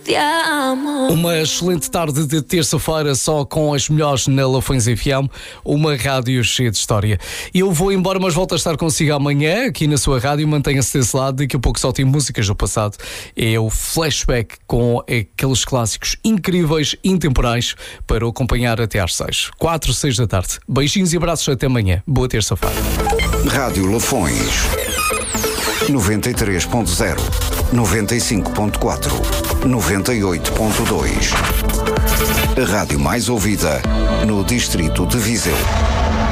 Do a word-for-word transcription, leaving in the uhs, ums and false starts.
te amo. Uma excelente tarde de terça-feira só com as melhores na Lafões F M, uma rádio cheia de história. Eu vou embora, mas volto a estar consigo amanhã aqui na sua rádio. Mantenha-se desse lado, daqui a pouco só tem músicas do passado. É o flashback com aqueles clássicos incríveis, intemporais, para o acompanhar até às seis. Quatro, seis da tarde. Beijinhos e abraços até amanhã. Boa terça-feira. Rádio Lafões noventa e três ponto zero, noventa e cinco ponto quatro, noventa e oito ponto dois. A rádio mais ouvida no distrito de Viseu.